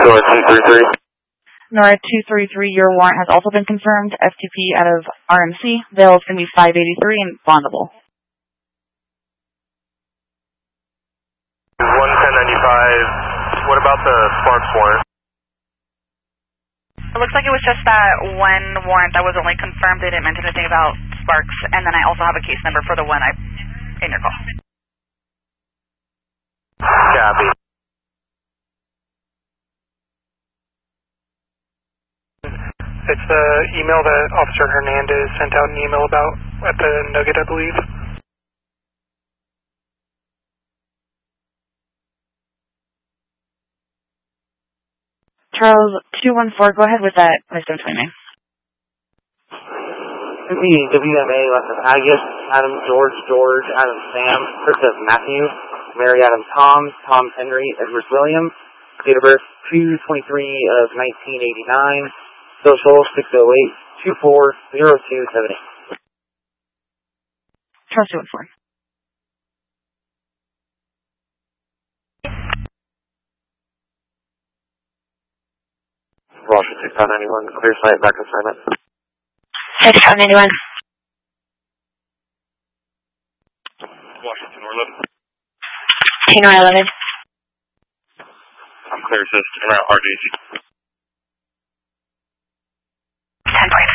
Nora 233. Nora 233, your warrant has also been confirmed. FTP out of RMC. Bail is going to be 583 and bondable. 11095. What about the Sparks warrant? It looks like it was just that one warrant that was only confirmed. They didn't mention anything about Sparks. And then I also have a case number for the one in your call. Copy. It's the email that Officer Hernandez sent out an email about at the Nugget, I believe. Charles 214, go ahead with that wisdom swimming. WMA, Agus, Adam George, Adam Sam, Princess Matthew, Mary Adam Tom Henry, Edward Williams, date of birth 2/23 of 1989, social 608-240278. Charles 214. Washington 591, clear site, back assignment. 6591. Washington 11. T-11. I'm clear, sis. En route RGG.